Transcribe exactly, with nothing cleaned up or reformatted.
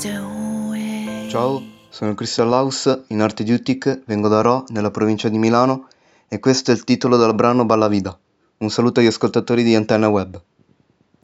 Ciao, sono Christian Laus, in arte di Utic, vengo da Rho, nella provincia di Milano, e questo è il titolo del brano Balla Vida. Un saluto agli ascoltatori di Antenna Web.